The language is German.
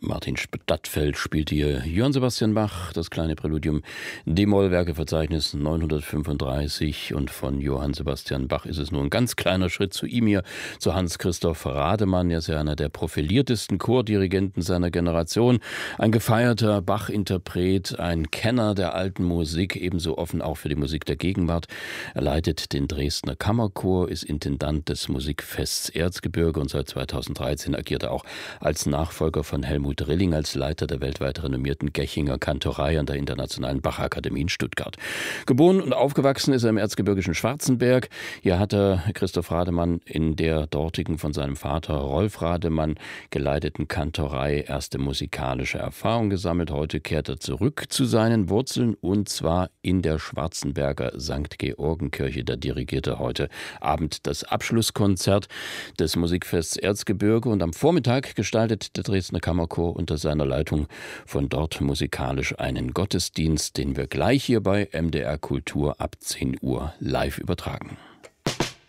Martin Stadtfeld spielt hier Johann Sebastian Bach, das kleine Präludium D-Moll, Werkeverzeichnis 935, und von Johann Sebastian Bach ist es nur ein ganz kleiner Schritt zu ihm hier, zu Hans-Christoph Rademann. Er ist ja einer der profiliertesten Chordirigenten seiner Generation, ein gefeierter Bach-Interpret, ein Kenner der alten Musik, ebenso offen auch für die Musik der Gegenwart. Er leitet den Dresdner Kammerchor, ist Intendant des Musikfests Erzgebirge und seit 2013 agiert er auch als Nachfolger von Helmut Rilling als Leiter der weltweit renommierten Gechinger Kantorei an der Internationalen Bachakademie in Stuttgart. Geboren und aufgewachsen ist er im erzgebirgischen Schwarzenberg. Hier hat er Christoph Rademann in der dortigen von seinem Vater Rolf Rademann geleiteten Kantorei erste musikalische Erfahrung gesammelt. Heute kehrt er zurück zu seinen Wurzeln, und zwar in der Schwarzenberger St. Georgenkirche. Da dirigiert er heute Abend das Abschlusskonzert des Musikfests Erzgebirge, und am Vormittag gestaltet der Dresdner Kammerchor unter seiner Leitung von dort musikalisch einen Gottesdienst, den wir gleich hier bei MDR Kultur ab 10 Uhr live übertragen.